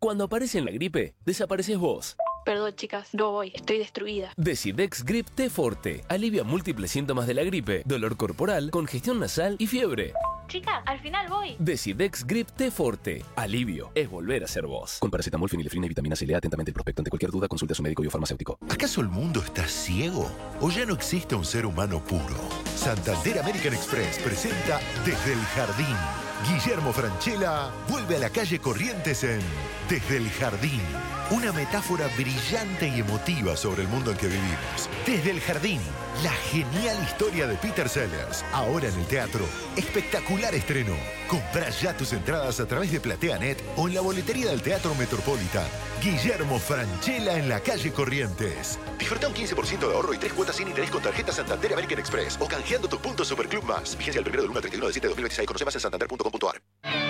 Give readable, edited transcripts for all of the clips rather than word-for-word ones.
Cuando aparece en la gripe, desapareces vos. Perdón, chicas, no voy, estoy destruida. Decidex Grip T Forte alivia múltiples síntomas de la gripe, dolor corporal, congestión nasal y fiebre. Chicas, al final voy. Decidex Grip T Forte. Alivio es volver a ser vos. Con paracetamol, fenilefrina y vitamina C. Lea atentamente el prospecto. Ante cualquier duda, consulte a su médico o farmacéutico. ¿Acaso el mundo está ciego? ¿O ya no existe un ser humano puro? Santander American Express presenta Desde el Jardín. Guillermo Francella vuelve a la calle Corrientes en Desde el Jardín. Una metáfora brillante y emotiva sobre el mundo en que vivimos. Desde el Jardín, la genial historia de Peter Sellers. Ahora en el teatro, espectacular estreno. Comprá ya tus entradas a través de PlateaNet o en la boletería del Teatro Metropolitan. Guillermo Francella en la calle Corrientes. Disfruta un 15% de ahorro y 3 cuotas sin interés con tarjeta Santander American Express o canjeando tus puntos Superclub Más. Vigencia del 1 del 1 al 31 de 7 de 2026. Conoce más en santander.com.ar.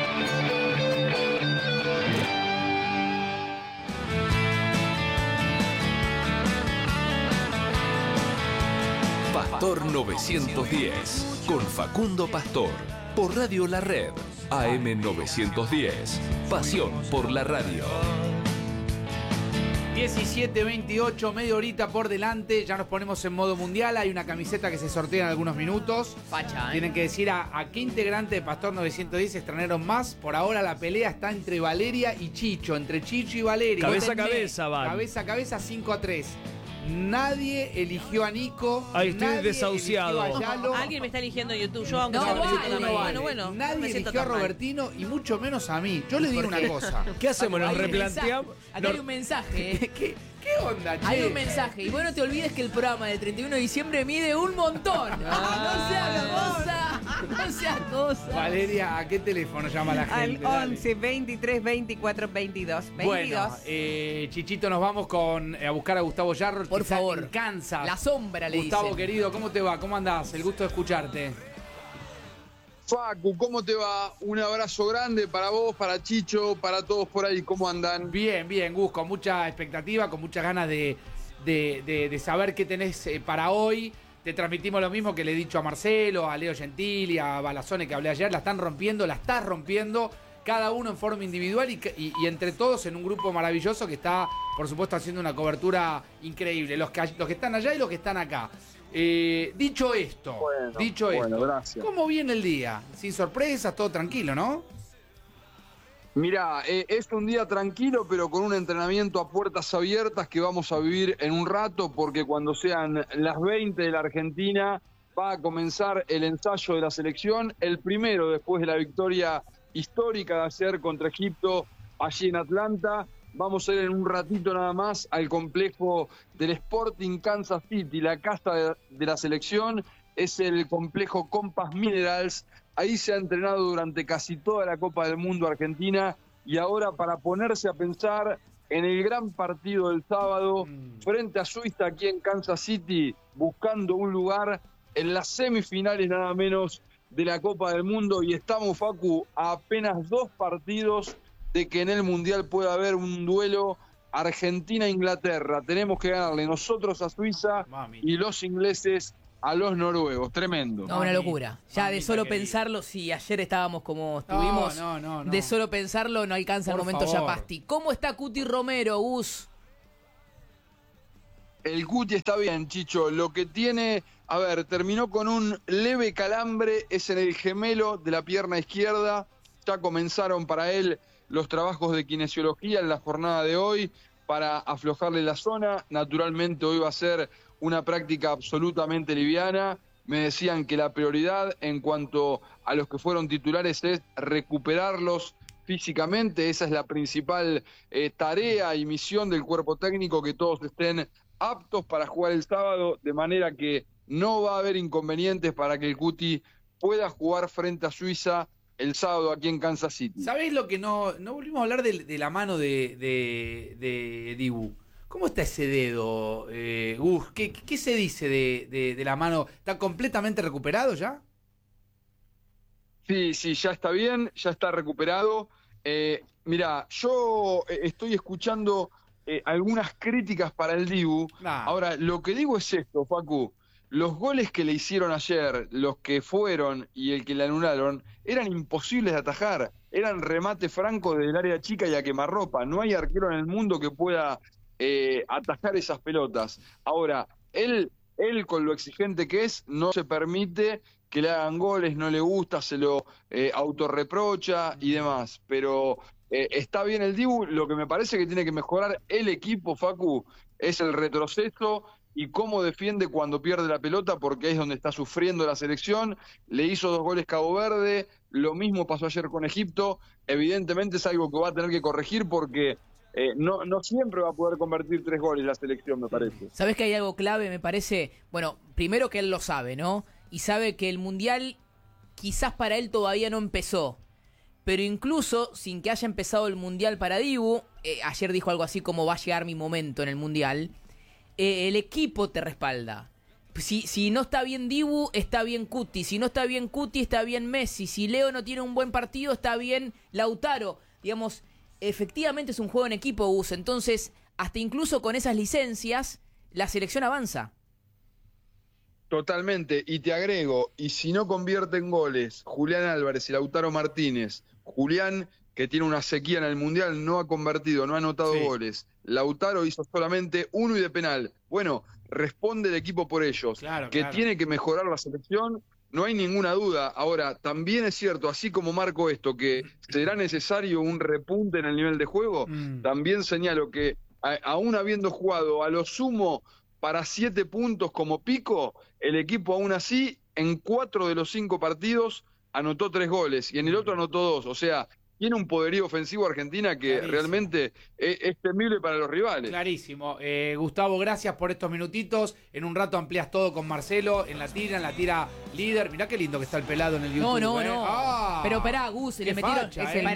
Pastor 910 con Facundo Pastor por Radio La Red AM 910. Pasión por la radio. 17:28, media horita por delante. Ya nos ponemos en modo mundial. Hay una camiseta que se sortea en algunos minutos. Facha, ¿eh? Tienen que decir a qué integrante de Pastor 910 extrañaron más. Por ahora la pelea está entre Valeria y Chicho. Entre Chicho y Valeria. Cabeza a cabeza, van. Cabeza a cabeza, 5-3. Nadie eligió a Nico. Ahí estoy nadie desahuciado. eligió a Yalo. Alguien me está eligiendo en YouTube. Yo, aunque No sea me siento vale, tan no mal. vale. Bueno, Nadie me siento eligió a tan mal. Robertino y mucho menos a mí. Yo le digo una cosa. ¿Qué hacemos? ¿Nos Hay un replanteamos? mensaje. Acá hay un mensaje. ¿Qué onda, che? Hay un mensaje. Y vos no te olvides que el programa del 31 de diciembre mide un montón. No seas cosa. No seas cosa. Valeria, ¿a qué teléfono llama la Al gente? Dale. 11 23 24 22 22. Bueno, Chichito, nos vamos a buscar a Gustavo Yarro. Por que está favor. en Kansas. La sombra, le Gustavo, dicen. querido, ¿cómo te va? ¿Cómo andás? El gusto de escucharte. Facu, ¿cómo te va? Un abrazo grande para vos, para Chicho, para todos por ahí. ¿Cómo andan? Bien, Gus, con mucha expectativa, con muchas ganas de saber qué tenés para hoy. Te transmitimos lo mismo que le he dicho a Marcelo, a Leo Gentili, a Balazone que hablé ayer. La estás rompiendo, cada uno en forma individual y entre todos en un grupo maravilloso que está, por supuesto, haciendo una cobertura increíble. Los que están allá y los que están acá. Dicho esto, gracias. ¿Cómo viene el día? Sin sorpresas, todo tranquilo, ¿no? Mirá, es un día tranquilo, pero con un entrenamiento a puertas abiertas que vamos a vivir en un rato, porque cuando sean las 20 de la Argentina va a comenzar el ensayo de la selección, el primero después de la victoria histórica de ayer contra Egipto allí en Atlanta. Vamos a ir en un ratito nada más al complejo del Sporting Kansas City, la casa de la selección. Es el complejo Compass Minerals. Ahí se ha entrenado durante casi toda la Copa del Mundo Argentina y ahora para ponerse a pensar en el gran partido del sábado frente a Suiza aquí en Kansas City, buscando un lugar en las semifinales nada menos de la Copa del Mundo. Y estamos, Facu, a apenas 2 partidos de que en el Mundial pueda haber un duelo Argentina-Inglaterra. Tenemos que ganarle nosotros a Suiza y los ingleses a los noruegos. Tremendo. No, una locura. Ya Mamita de solo querida. pensarlo, si ayer estábamos como estuvimos, No. de solo pensarlo no alcanza el Por momento favor. Yapasti. ¿Cómo está Cuti Romero, Gus? El Cuti está bien, Chicho. Lo que tiene, terminó con un leve calambre, es en el gemelo de la pierna izquierda. Ya comenzaron para él los trabajos de kinesiología en la jornada de hoy para aflojarle la zona. Naturalmente hoy va a ser una práctica absolutamente liviana. Me decían que la prioridad en cuanto a los que fueron titulares es recuperarlos físicamente. Esa es la principal tarea y misión del cuerpo técnico, que todos estén aptos para jugar el sábado, de manera que no va a haber inconvenientes para que el Cuti pueda jugar frente a Suiza el sábado aquí en Kansas City. ¿Sabés lo que no volvimos a hablar de la mano de Dibu? ¿Cómo está ese dedo, Gus? ¿Qué se dice de la mano? ¿Está completamente recuperado ya? Sí, ya está bien, ya está recuperado. Mirá, yo estoy escuchando algunas críticas para el Dibu. Ahora, lo que digo es esto, Facu. Los goles que le hicieron ayer, los que fueron y el que le anularon, eran imposibles de atajar. eran remate franco del área chica y a quemarropa. No hay arquero en el mundo que pueda atajar esas pelotas. Ahora, él con lo exigente que es, no se permite que le hagan goles, no le gusta, se lo autorreprocha y demás. Pero está bien el Dibu. Lo que me parece que tiene que mejorar el equipo, Facu, es el retroceso y cómo defiende cuando pierde la pelota, porque es donde está sufriendo la selección. Le hizo 2 goles Cabo Verde, lo mismo pasó ayer con Egipto. Evidentemente es algo que va a tener que corregir porque no siempre va a poder convertir 3 goles la selección, me parece. ¿Sabés que hay algo clave, me parece? Bueno, primero que él lo sabe, ¿no? Y sabe que el Mundial quizás para él todavía no empezó. Pero incluso sin que haya empezado el Mundial para Dibu, ayer dijo algo así como va a llegar mi momento en el Mundial, el equipo te respalda. Si no está bien Dibu, está bien Cuti. Si no está bien Cuti, está bien Messi. Si Leo no tiene un buen partido, está bien Lautaro. Digamos, efectivamente es un juego en equipo, Gus. Entonces, hasta incluso con esas licencias, la selección avanza. Totalmente, y te agrego, y si no convierten goles Julián Álvarez y Lautaro Martínez, Julián, que tiene una sequía en el Mundial, no ha convertido, no ha anotado goles, Lautaro hizo solamente 1 y de penal, bueno, responde el equipo por ellos, claro. Tiene que mejorar la selección, no hay ninguna duda. Ahora, también es cierto, así como marco esto, que será necesario un repunte en el nivel de juego, también señalo que aún habiendo jugado a lo sumo para 7 puntos como pico, el equipo aún así, en 4 de los 5 partidos, anotó 3 goles y en el otro anotó 2. O sea, tiene un poderío ofensivo Argentina que realmente es temible para los rivales. Clarísimo. Gustavo, gracias por estos minutitos. En un rato amplías todo con Marcelo en la tira líder. Mirá qué lindo que está el pelado en el YouTube. No. Ah, pero pará, Gus, le metieron...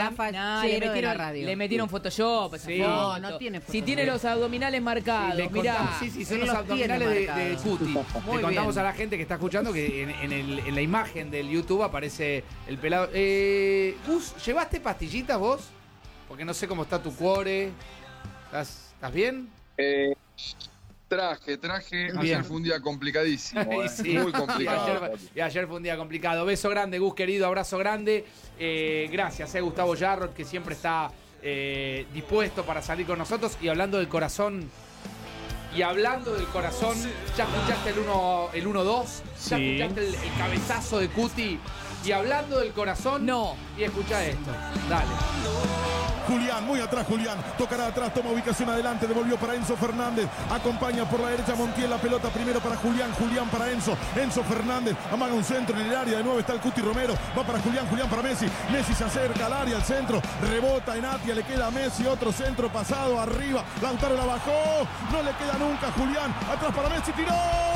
Le metieron Photoshop. Sí. No tiene Photoshop. Si tiene los abdominales marcados, mirá. Sí, son los abdominales de Cuti. Le contamos a la gente que está escuchando que en la imagen del YouTube aparece el pelado. Gus, ¿llevaste pastillitas vos? Porque no sé cómo está tu cuore. ¿Estás bien? Traje. Ayer fue un día complicadísimo. Sí. Muy complicado. Y ayer fue un día complicado. Beso grande, Gus, querido. Abrazo grande. Gracias, Gustavo Yarrot, que siempre está dispuesto para salir con nosotros. Y hablando del corazón... ¿ya escuchaste el 1-2? ¿Ya escuchaste el cabezazo de Cuti? Y hablando del corazón... No. Y escucha esto. Dale. Julián, muy atrás Julián, tocará atrás, toma ubicación adelante, devolvió para Enzo Fernández, acompaña por la derecha Montiel, la pelota primero para Julián para Enzo Fernández, amaga un centro en el área, de nuevo está el Cuti Romero, va para Julián para Messi se acerca al área, al centro, rebota en Atia, le queda a Messi, otro centro pasado, arriba, Lautaro la bajó, no le queda nunca Julián, atrás para Messi, tiró,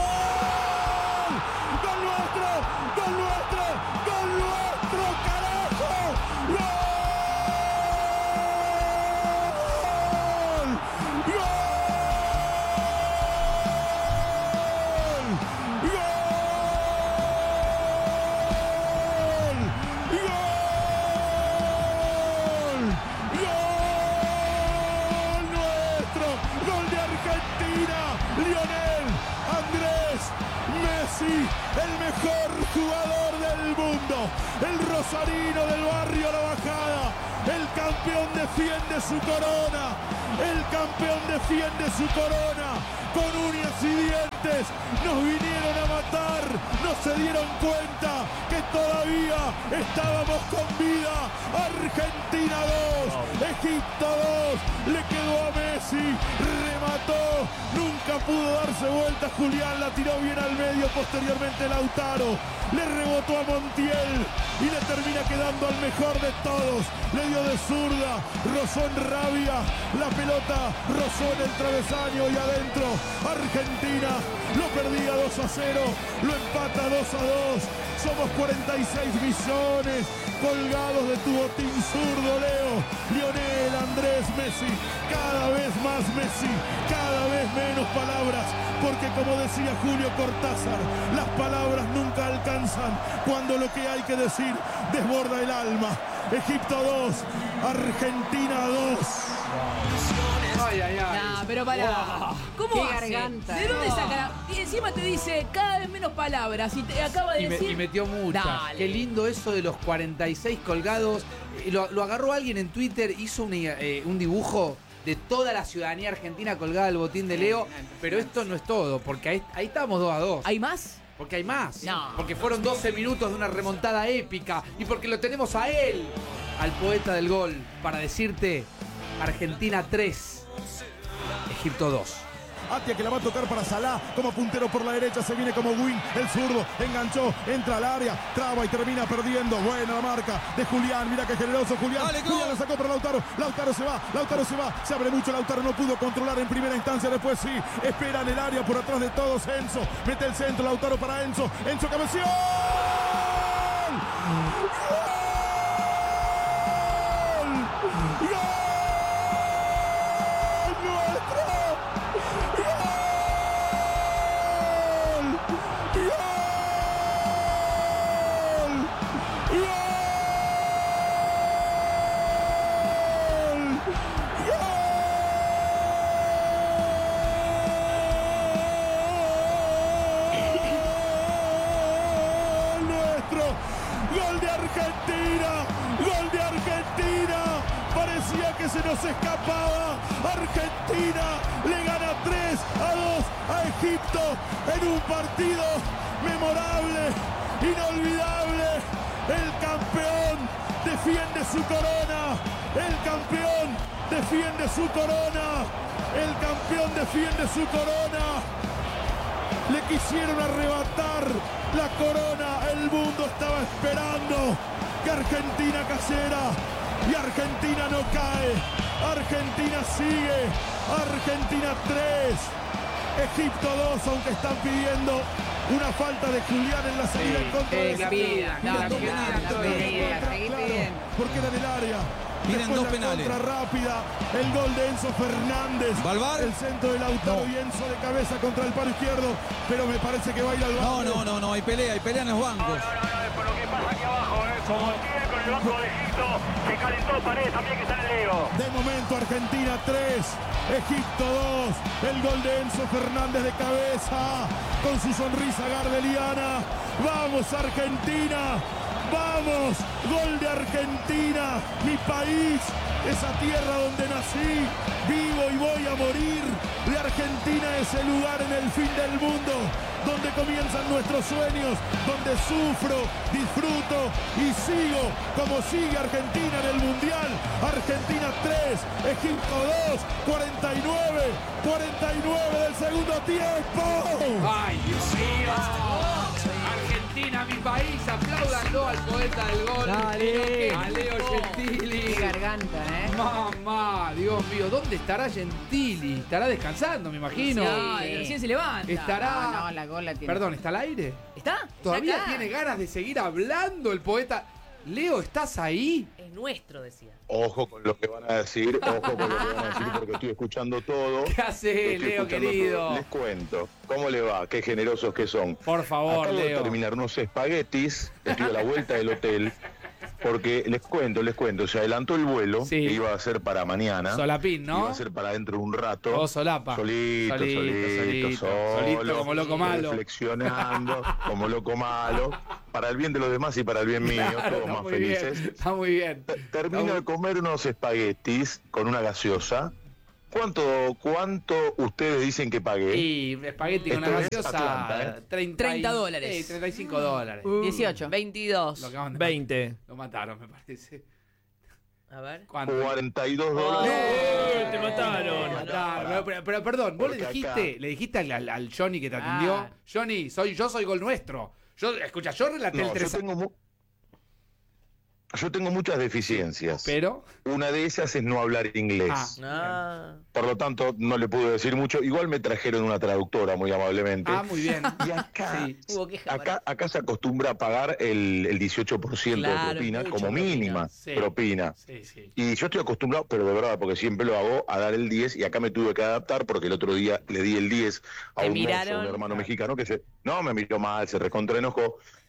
¡gol nuestro, carajo! ¡Gol! El mejor jugador del mundo, el rosarino del barrio La Bajada, el campeón defiende su corona, con uñas y dientes, nos vinieron a matar, no se dieron cuenta que todavía estábamos con vida. Argentina 2, Egipto 2, le quedó a Messi, remató, nunca pudo darse vuelta Julián, la tiró bien al medio, posteriormente Lautaro, le rebotó a Montiel y le termina quedando al mejor de todos, le dio de zurda, rozó en rabia, la pelota rozó en el travesaño y adentro, Argentina lo perdía 2-0, lo empata 2-2, somos 46 millones colgados de tu botín zurdo, Leo, Lionel, Andrés, Messi, cada vez más Messi, cada vez menos palabras, porque como decía Julio Cortázar, las palabras nunca alcanzan cuando lo que hay que decir desborda el alma. Egipto 2, Argentina 2. Ay, ay, ay. Nah, pero pará. ¿Cómo Qué hace? garganta, ¿De dónde no. saca? Y encima te dice cada vez menos palabras y te acaba de decir... Y metió muchas. Dale. Qué lindo eso de los 46 colgados. Lo agarró alguien en Twitter, hizo un dibujo de toda la ciudadanía argentina colgada al botín de Leo. Pero esto no es todo, porque ahí estamos 2-2. ¿Hay más? Porque hay más. No. Porque fueron 12 minutos de una remontada épica. Y porque lo tenemos a él, al poeta del gol, para decirte Argentina 3, Egipto 2. Atia que la va a tocar para Salah como puntero por la derecha, se viene como wing, el zurdo, enganchó, entra al área, traba y termina perdiendo. Buena la marca de Julián, mira qué generoso Julián. Julián la sacó para Lautaro se va, se abre mucho Lautaro, no pudo controlar en primera instancia, después sí, espera en el área por atrás de todos Enzo, mete el centro, Lautaro para Enzo cabeció. ¡Gol! Gol de Argentina, parecía que se nos escapaba. Argentina le gana 3-2 a Egipto en un partido memorable, inolvidable. El campeón defiende su corona, el campeón defiende su corona, el campeón defiende su corona. Le quisieron arrebatar la corona, el mundo estaba esperando que Argentina cayera y Argentina no cae, Argentina sigue, Argentina 3, Egipto 2, aunque están pidiendo una falta de Julián en la salida en contra de la pida, seguí pidiendo. Porque era en el área. Piden Después dos la penales. contra rápida, el gol de Enzo Fernández. ¿Valvar? El centro de Lautaro y Enzo de cabeza contra el palo izquierdo, pero me parece que va a ir al banco. No, hay pelea en los bancos. Por lo que pasa aquí abajo, como sigue con el banco de Egipto, se calentó Paredes también que está en el Leo. De momento Argentina 3, Egipto 2, el gol de Enzo Fernández de cabeza, con su sonrisa gardeliana. ¡Vamos Argentina! ¡Vamos! ¡Gol de Argentina! ¡Mi país! Esa tierra donde nací, vivo y voy a morir. De Argentina, ese lugar en el fin del mundo, donde comienzan nuestros sueños, donde sufro, disfruto y sigo como sigue Argentina en el Mundial. Argentina 3, Egipto 2, 49 del segundo tiempo. ¡Ay, Dios mío! Argentina, mi país, apláudanlo al poeta del gol. Dale. A Leo Gentili. Qué garganta, Mamá, Dios mío, ¿dónde estará Gentili? Estará descansando, me imagino. Sí, recién se levanta. Estará. No, la gola tiene. Perdón, ¿está al aire? ¿Está? ¿Todavía Ya está. tiene ganas de seguir hablando el poeta? Leo, ¿estás ahí? Es nuestro, decía. Ojo con lo que van a decir, porque estoy escuchando todo. ¿Qué hace, Leo, querido? Todo. Les cuento, ¿cómo le va? Qué generosos que son. Por favor, Acabo Leo. de terminar unos espaguetis, estoy a la vuelta del hotel, porque les cuento, se adelantó el vuelo, Sí. que iba a ser para mañana. Solapín, ¿no? Iba a ser para dentro de un rato. Todo solapa. Solito, Solito, como loco malo. Reflexionando, como loco malo, para el bien de los demás y para el bien mío, Claro, todos está más muy felices. bien, está muy bien. Termino de comer unos espaguetis con una gaseosa. ¿Cuánto ustedes dicen que pagué? Y espagueti con Esto una es gaseosa, Atlanta, 30 dólares. Sí, 35 dólares. 18, 22. Lo acaban de 20. Lo mataron, me parece. A ver. ¿Cuánto? 42 dólares. Te mataron. Mataron. Pero perdón, vos Porque le dijiste al Johnny que te atendió. Ah. Johnny, yo soy gol nuestro. Yo relaté el No, 3 yo tengo muchas deficiencias. Pero. Una de ellas es no hablar inglés. Ah. Por lo tanto, no le pude decir mucho. Igual me trajeron una traductora, muy amablemente. Muy bien. Y acá, Sí. Hubo queja. acá se acostumbra a pagar el 18% Claro, de propina mucha como propina. mínima Sí. propina. Sí, sí. Y yo estoy acostumbrado, pero de verdad, porque siempre lo hago, a dar el 10 y acá me tuve que adaptar porque el otro día le di el 10 a ¿Te un mozo, miraron? un hermano mexicano que no me miró mal, se recontraenojó.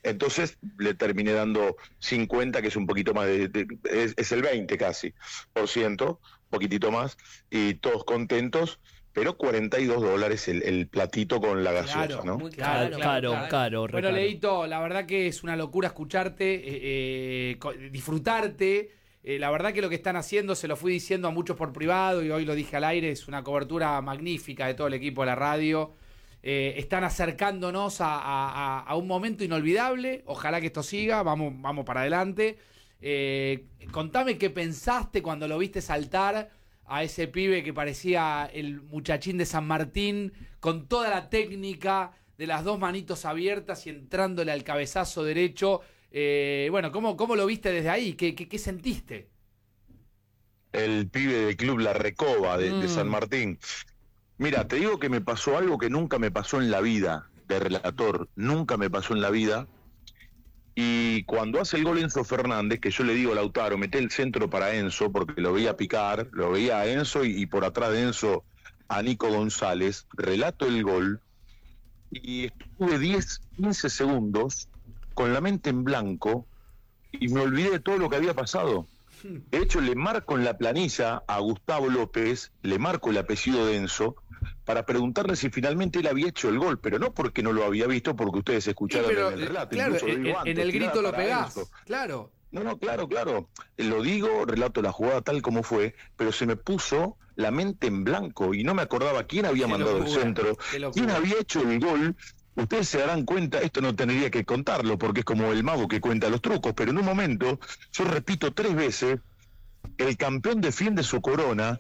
Entonces le terminé dando 50, que es un poquito más es el 20 casi, %, poquitito más, y todos contentos, pero $42 el platito con la gaseosa, Claro, ¿no? Muy Claro. caro. Bueno, Leito, la verdad que es una locura escucharte, disfrutarte. La verdad que lo que están haciendo, se lo fui diciendo a muchos por privado y hoy lo dije al aire, es una cobertura magnífica de todo el equipo de la radio. Están acercándonos a un momento inolvidable. Ojalá que esto siga, vamos para adelante. Contame qué pensaste cuando lo viste saltar a ese pibe que parecía el muchachín de San Martín, con toda la técnica de las dos manitos abiertas y entrándole al cabezazo derecho. Bueno, ¿cómo lo viste desde ahí? ¿Qué sentiste? El pibe del club La Recoba de San Martín. Mira, te digo que me pasó algo que nunca me pasó en la vida, de relator, nunca me pasó en la vida. Y cuando hace el gol Enzo Fernández, que yo le digo a Lautaro, mete el centro para Enzo, porque lo veía picar, lo veía a Enzo y por atrás de Enzo a Nico González, relato el gol, y estuve 10, 15 segundos con la mente en blanco y me olvidé de todo lo que había pasado. De hecho, le marco en la planilla a Gustavo López, le marco el apellido de Enzo, para preguntarle si finalmente él había hecho el gol, pero no porque no lo había visto, porque ustedes escucharon en el relato. Claro, incluso lo digo antes, en el grito lo pegás, Enzo. claro. No, claro. Lo digo, relato la jugada tal como fue, pero se me puso la mente en blanco y no me acordaba quién había mandado el centro, quién había hecho el gol. Ustedes se darán cuenta, esto no tendría que contarlo porque es como el mago que cuenta los trucos, pero en un momento, yo repito 3 veces, el campeón defiende su corona,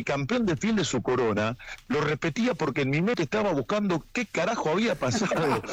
lo repetía porque en mi mente estaba buscando qué carajo había pasado.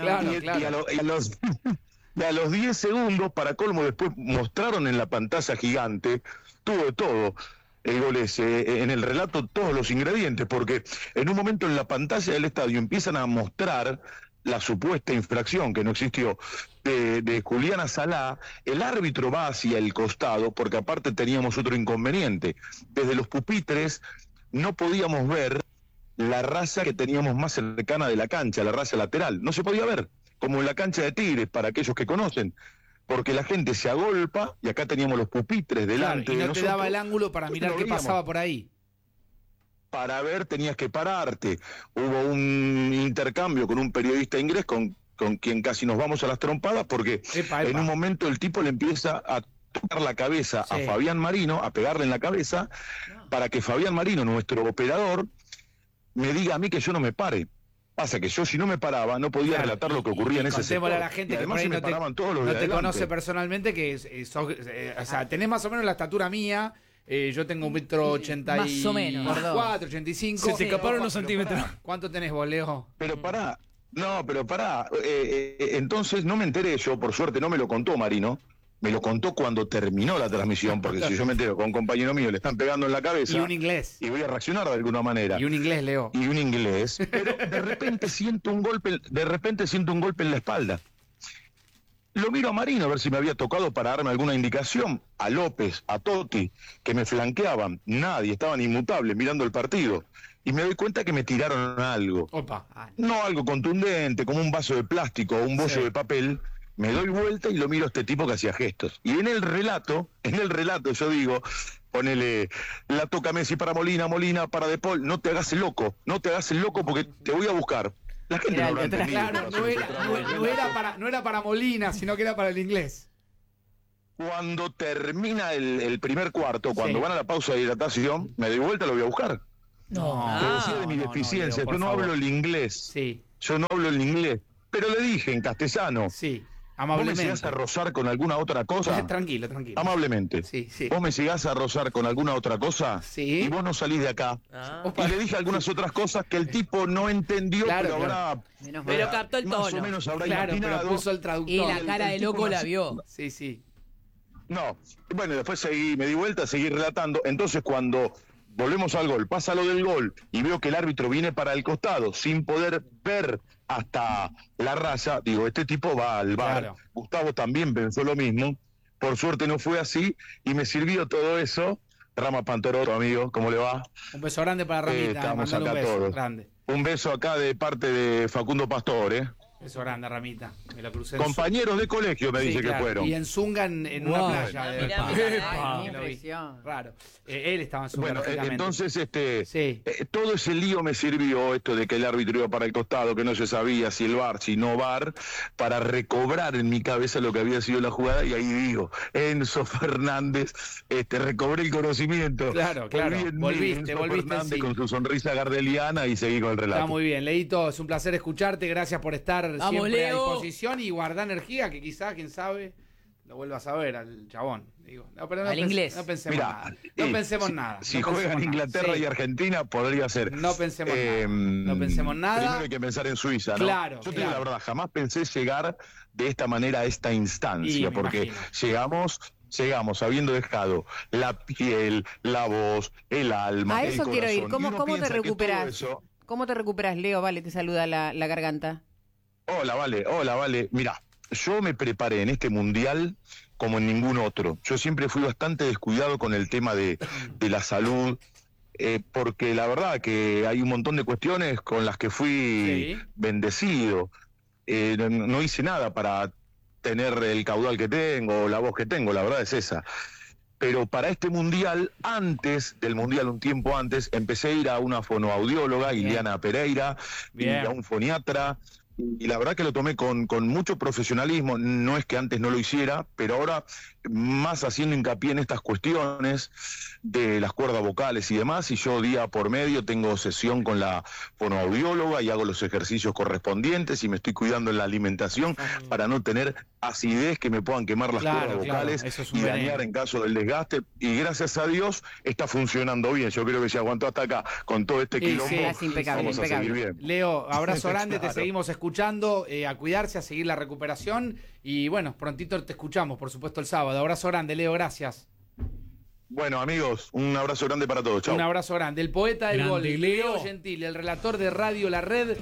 Y a los 10 segundos, para colmo, después mostraron en la pantalla gigante, tuvo de todo el gol ese, en el relato todos los ingredientes, porque en un momento en la pantalla del estadio empiezan a mostrar la supuesta infracción, que no existió, de Juliana Salá. El árbitro va hacia el costado, porque aparte teníamos otro inconveniente. Desde los pupitres no podíamos ver la raya que teníamos más cercana de la cancha, la raya lateral. No se podía ver, como en la cancha de Tigres, para aquellos que conocen, porque la gente se agolpa y acá teníamos los pupitres delante y no de te nosotros. daba el ángulo para mirar qué pasaba por ahí. Para ver tenías que pararte. Hubo un intercambio con un periodista inglés con quien casi nos vamos a las trompadas, porque en un momento el tipo le empieza a tocar la cabeza a Fabián Marino, a pegarle en la cabeza, para que Fabián Marino, nuestro operador, me diga a mí que yo no me pare. Pasa que yo, si no me paraba, no podía relatar lo que ocurría en ese sector. A la gente que por ahí no te conoce personalmente, que o sea, tenés más o menos la estatura mía. Yo tengo 1,84 m. Más o menos. 85. Se te escaparon unos centímetros. ¿Cuánto tenés vos, Leo? Pero pará. Entonces no me enteré yo, por suerte no me lo contó Marino. Me lo contó cuando terminó la transmisión, porque si yo me entero que a un compañero mío le están pegando en la cabeza. Y un inglés. Y voy a reaccionar de alguna manera. Y un inglés, Leo. Y un inglés. Pero de repente siento un golpe en la espalda. Lo miro a Marino a ver si me había tocado para darme alguna indicación. A López, a Totti, que me flanqueaban. Nadie, estaban inmutables mirando el partido. Y me doy cuenta que me tiraron algo. Opa. No algo contundente, como un vaso de plástico o un bollo de papel. Me doy vuelta y lo miro a este tipo que hacía gestos. Y en el relato yo digo, ponele, la toca Messi para Molina para De Paul, no te hagas el loco porque te voy a buscar. La gente no habrá entendido. Claro, no era para Molina, sino que era para el inglés. Cuando termina el primer cuarto, cuando van a la pausa de hidratación, me doy vuelta y lo voy a buscar. Te decía de mi deficiencia, yo no hablo el inglés. Yo no hablo el inglés, pero le dije en castellano. Sí. Amablemente. ¿Vos me llegás a rozar con alguna otra cosa? Tranquilo. Amablemente. Sí. ¿Vos me llegás a rozar con alguna otra cosa? Sí. Y vos no salís de acá. Y le dije algunas otras cosas que el tipo no entendió, pero habrá... Pero captó el tono. Más o menos habrá imaginado. Pero puso el traductor. Y la cara de loco la vio. Sí. No. Bueno, después me di vuelta, seguí relatando. Entonces, cuando volvemos al gol, pasa lo del gol y veo que el árbitro viene para el costado sin poder ver hasta la raya, digo, este tipo va al VAR. Claro. Gustavo también pensó lo mismo, por suerte no fue así y me sirvió todo eso. Rama Pantoroto, amigo, ¿cómo le va? Un beso grande para Ramita, estamos acá un beso todos. grande. Un beso acá de parte de Facundo Pastor, Eso grande, Ramita. Me lo crucé. Compañeros de colegio me Sí, dice claro. que fueron. Y en Zunga en una playa. Mirá, Epa. qué Lo vi. impresión. Raro. Él estaba en Zunga. Bueno, lógicamente. entonces, todo ese lío me sirvió, esto de que el árbitro iba para el costado, que no se sabía si el VAR, si no VAR, para recobrar en mi cabeza lo que había sido la jugada, y ahí digo, Enzo Fernández, recobré el conocimiento. Claro. Volviste Fernández sí. con su sonrisa gardeliana y seguí con el relato. Está muy bien, Leito, es un placer escucharte, gracias por estar Vamos, siempre Leo. a disposición y guardar energía, que quizás, quién sabe, lo vuelvas a ver al chabón. Digo, no, pero Al inglés. No pensemos Mirá, nada. No pensemos nada. Si no juegan pensemos Inglaterra nada. y Sí. Argentina, podría ser. No pensemos nada. No pensemos nada. Primero hay que pensar en Suiza, ¿no? Claro, Yo te digo claro. la verdad, jamás pensé llegar de esta manera a esta Y instancia, me porque imagino. llegamos habiendo dejado la piel, la voz, el alma, A el eso quiero ir. corazón. Y uno ¿Cómo te piensa que todo recuperas? eso- ¿Cómo te recuperas, Leo? Vale, te saluda la garganta. Hola, vale. Mirá, yo me preparé en este mundial como en ningún otro. Yo siempre fui bastante descuidado con el tema de la salud, porque la verdad que hay un montón de cuestiones con las que fui bendecido. No hice nada para tener el caudal que tengo, la voz que tengo, la verdad es esa. Pero para este mundial, antes del mundial, un tiempo antes, empecé a ir a una fonoaudióloga, Ileana Pereira, y a un foniatra, y la verdad que lo tomé con mucho profesionalismo. No es que antes no lo hiciera, pero ahora más haciendo hincapié en estas cuestiones de las cuerdas vocales y demás, y yo día por medio tengo sesión con la fonoaudióloga y hago los ejercicios correspondientes y me estoy cuidando en la alimentación para no tener acidez que me puedan quemar las cuerdas vocales eso es y un dañar veneno. en caso del desgaste, y gracias a Dios está funcionando bien. Yo creo que se aguantó hasta acá con todo este quilombo. Vamos a seguir bien. Leo, abrazo grande, Claro. te seguimos escuchando, a cuidarse, a seguir la recuperación y bueno, prontito te escuchamos, por supuesto, el sábado. Abrazo grande, Leo, gracias. Bueno, amigos, un abrazo grande para todos. Chao. Un abrazo grande. El poeta del Grande, gol, Leo. Leo Gentili, el relator de Radio La Red,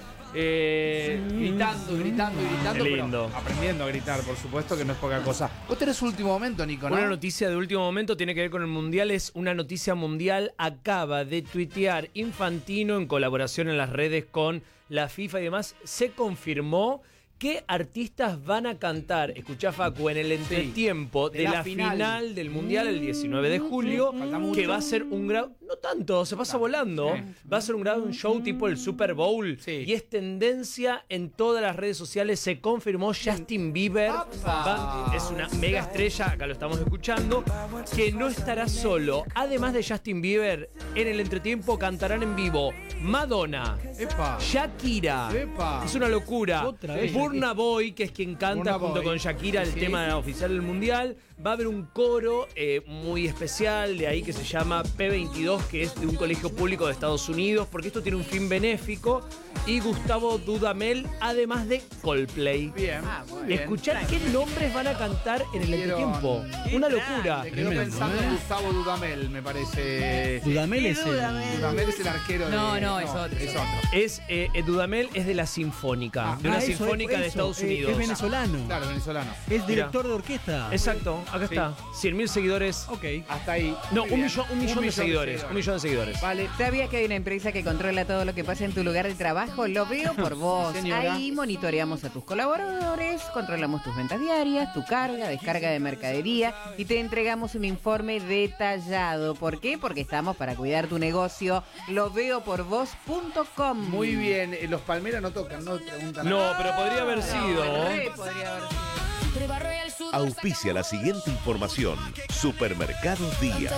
gritando, Qué lindo. pero aprendiendo a gritar, por supuesto, que no es poca cosa. Vos tenés último momento, Nico, ¿no? Una noticia de último momento tiene que ver con el Mundial, es una noticia mundial. Acaba de tuitear Infantino en colaboración en las redes con la FIFA y demás. Se confirmó qué artistas van a cantar, escuchá Facu, en el entretiempo de la final del Mundial el 19 de julio, que va a ser un gran... No tanto, se pasa volando. Va a ser un gran show tipo el Super Bowl. Y es tendencia en todas las redes sociales. Se confirmó Justin Bieber. Es una mega estrella, acá lo estamos escuchando, que no estará solo. Además de Justin Bieber, en el entretiempo cantarán en vivo Madonna, Shakira. Es una locura. Otra vez. Burna Boy, que es quien canta Burna junto Boy. con Shakira el tema oficial del Mundial. Va a haber un coro muy especial de ahí que se llama P22, que es de un colegio público de Estados Unidos, porque esto tiene un fin benéfico. Y Gustavo Dudamel, además de Coldplay. Bien, muy bien. Escuchar qué nombres van a cantar en el entretiempo. Una locura. Me quedo pensando en Gustavo Dudamel, me parece. Dudamel es el... Dudamel es el arquero de... No, es otro. Es Dudamel es de la Sinfónica, de una eso, sinfónica de eso, Estados Unidos. Es venezolano. Claro, venezolano. Es director de orquesta. Exacto, acá está. 100.000 seguidores. Ok. Hasta ahí. No, Muy un bien. millón de seguidores. Un millón de seguidores. Vale. ¿Sabías que hay una empresa que controla todo lo que pasa en tu lugar de trabajo? Lo veo por vos. Señora. Ahí monitoreamos a tus colaboradores, controlamos tus ventas diarias, tu carga, descarga de mercadería y te entregamos un informe detallado. ¿Por qué? Porque estamos para cuidar tu negocio. Loveoporvos.com. Muy bien. Los Palmeras no tocan, no preguntan No, nada. pero podría haber sido. Podría haber sido. Auspicia la siguiente información. Supermercados Día.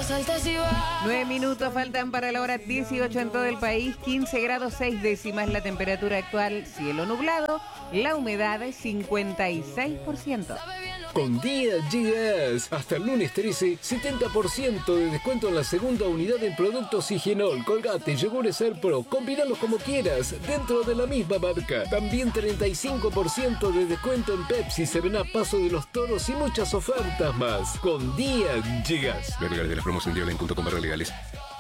9 minutos faltan para la hora 18 en todo el país, 15 grados 6 décimas la temperatura actual, cielo nublado, la humedad es 56%. Con Día GS, hasta el lunes 13, 70% de descuento en la segunda unidad en productos Higienol, Colgate, Yogures Pro. Combínalos como quieras, dentro de la misma marca. También 35% de descuento en Pepsi, 7up, Paso de los Toros y muchas ofertas más. Con Día GS. Ver legales de las promos en dioline.com/legales.